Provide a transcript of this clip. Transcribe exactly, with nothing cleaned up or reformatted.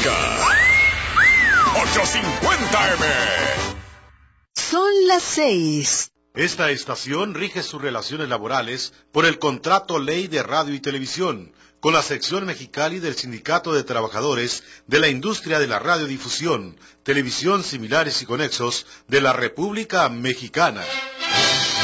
Música ochocientos cincuenta eme. Son las seis. Esta estación rige sus relaciones laborales por el Contrato Ley de Radio y Televisión, con la sección Mexicali del Sindicato de Trabajadores de la Industria de la Radiodifusión, Televisión Similares y Conexos de la República Mexicana.